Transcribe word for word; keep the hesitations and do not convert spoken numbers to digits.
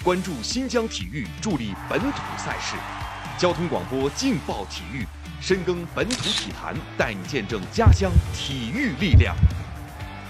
关注新疆体育，助力本土赛事。交通广播劲爆体育，深耕本土体坛，带你见证家乡体育力量。